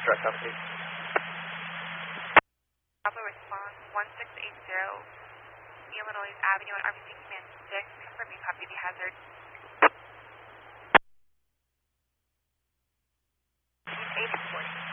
direct update. Bravo response 1680 Illinois Avenue on RBC Command 6, confirming copy the hazard. 8040.